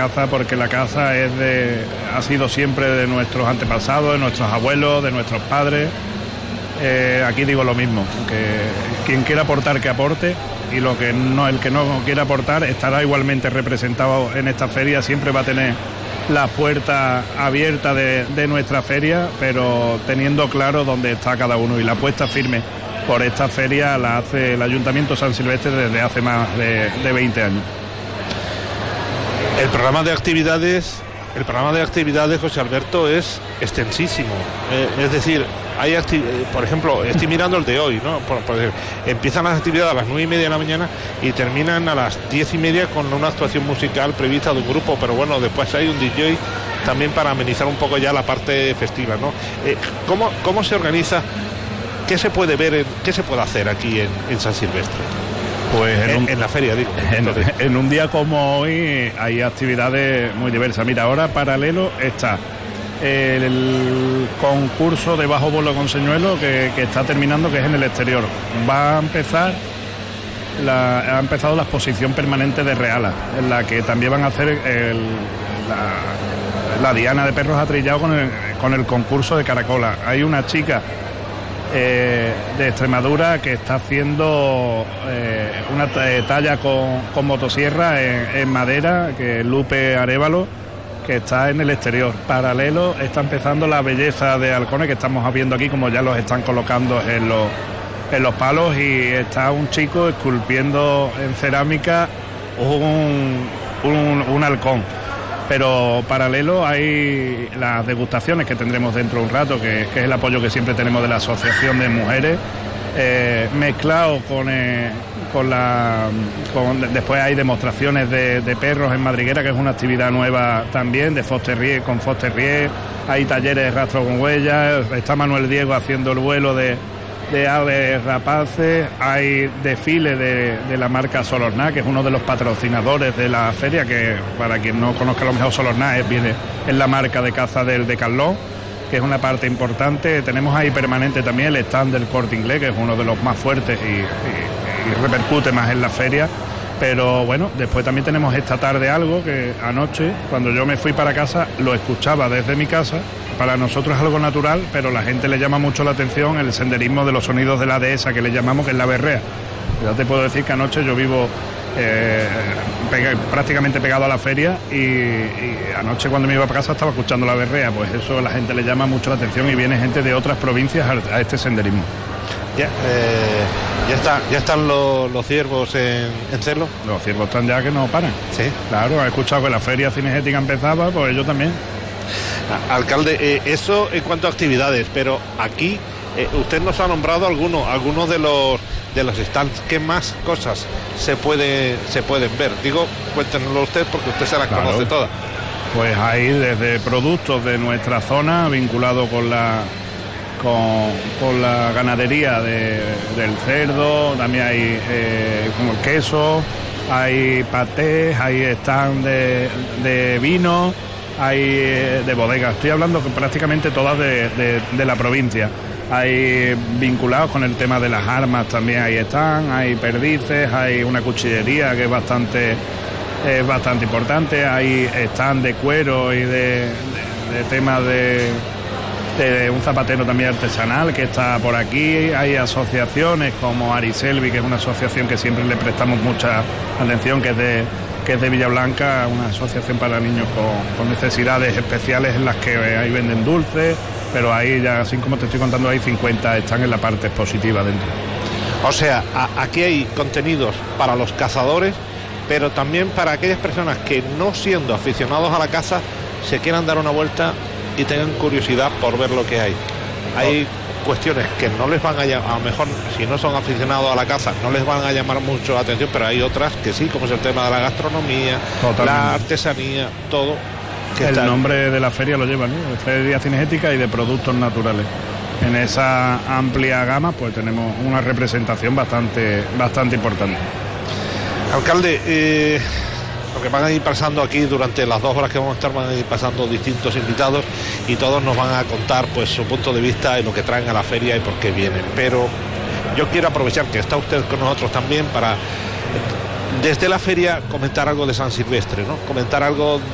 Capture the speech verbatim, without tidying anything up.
caza porque la caza es de, ha sido siempre de nuestros antepasados, de nuestros abuelos, de nuestros padres. Eh, aquí digo lo mismo, que quien quiera aportar que aporte, y lo que no, el que no quiera aportar estará igualmente representado en esta feria. Siempre va a tener las puertas abiertas de, de nuestra feria, pero teniendo claro dónde está cada uno, y la apuesta firme por esta feria la hace el Ayuntamiento San Silvestre desde hace más de, de veinte años. El programa de actividades, el programa de actividades, José Alberto, es extensísimo. Eh, es decir, hay acti- por ejemplo, estoy mirando el de hoy, ¿no? Por, por ejemplo, empiezan las actividades a las nueve y media de la mañana y terminan a las diez y media con una actuación musical prevista de un grupo, pero bueno, después hay un D J también para amenizar un poco ya la parte festiva, ¿no? Eh, ¿cómo, cómo se organiza? ¿Qué se puede ver, en, qué se puede hacer aquí en, en San Silvestre? Pues en, en, un, en la feria, digo. En, en un día como hoy hay actividades muy diversas. Mira, ahora paralelo está el concurso de bajo vuelo con señuelo que, que está terminando, que es en el exterior. Va a empezar, la, ha empezado la exposición permanente de Reala, en la que también van a hacer el, la, la diana de perros atrillados con el, con el concurso de caracola. Hay una chica Eh, de Extremadura que está haciendo eh, una talla con, con motosierra en, en madera, que es Lupe Arévalo, que está en el exterior. Paralelo está empezando la belleza de halcones que estamos viendo aquí, como ya los están colocando en los, en los palos, y está un chico esculpiendo en cerámica un, un, un halcón. Pero paralelo hay las degustaciones que tendremos dentro de un rato, que, que es el apoyo que siempre tenemos de la Asociación de Mujeres, eh, mezclado con, eh, con la... Con, después hay demostraciones de, de perros en madriguera, que es una actividad nueva también, de Foster Rie, con Foster Rie. Hay talleres de rastro con huellas, está Manuel Diego haciendo el vuelo de, de aves rapaces, hay desfiles de, de la marca Solorná, que es uno de los patrocinadores de la feria, que para quien no conozca a lo mejor Solorná es, viene, es la marca de caza del Decathlon, que es una parte importante. Tenemos ahí permanente también el stand del Corte Inglés, que es uno de los más fuertes y, y, y repercute más en la feria. Pero bueno, después también tenemos esta tarde algo que anoche, cuando yo me fui para casa, lo escuchaba desde mi casa. Para nosotros es algo natural, pero la gente le llama mucho la atención el senderismo de los sonidos de la dehesa, que le llamamos, que es la berrea. Ya te puedo decir que anoche yo vivo eh, pega, prácticamente pegado a la feria, y, y anoche cuando me iba para casa estaba escuchando la berrea. Pues eso a la gente le llama mucho la atención, y viene gente de otras provincias a, a este senderismo. Ya, eh, ya, está, ya están los, los ciervos en, en celo. Los ciervos están ya que no paran. Sí. Claro, he escuchado que la feria cinegética empezaba, pues ellos también. Alcalde, eh, eso en cuanto a actividades, pero aquí eh, usted nos ha nombrado algunos, algunos de los de los stands. ¿Qué más cosas se puede se pueden ver? Digo, cuéntenoslo usted, porque usted se las claro. conoce todas. Pues hay desde productos de nuestra zona vinculados con la con, con la ganadería de, del cerdo, también hay eh, como el queso, hay patés, hay stand de, de vino, hay de bodegas. Estoy hablando prácticamente todas de, de, de la provincia. Hay vinculados con el tema de las armas, también ahí están, hay perdices, hay una cuchillería que es bastante es bastante importante, hay stand de cuero y de, de, de temas de, de un zapatero también artesanal que está por aquí. Hay asociaciones como Ariselvi, que es una asociación que siempre le prestamos mucha atención, que es de que es de Villablanca, una asociación para niños con, con necesidades especiales, en las que ahí venden dulces, pero ahí ya, así como te estoy contando, hay cincuenta, están en la parte expositiva dentro. O sea, a, aquí hay contenidos para los cazadores, pero también para aquellas personas que, no siendo aficionados a la caza, se quieran dar una vuelta y tengan curiosidad por ver lo que hay. Hay cuestiones que no les van a llamar, a lo mejor si no son aficionados a la caza no les van a llamar mucho la atención, pero hay otras que sí, como es el tema de la gastronomía, totalmente, la artesanía, todo. Que el está... nombre de la feria lo lleva, ¿no? Feria cinegética y de productos naturales. En esa amplia gama pues tenemos una representación bastante bastante importante. Alcalde, eh, lo que van a ir pasando aquí durante las dos horas que vamos a estar, van a ir pasando distintos invitados y todos nos van a contar pues su punto de vista y lo que traen a la feria y por qué vienen. Pero yo quiero aprovechar que está usted con nosotros también para, desde la feria, comentar algo de San Silvestre, ¿no? Comentar algo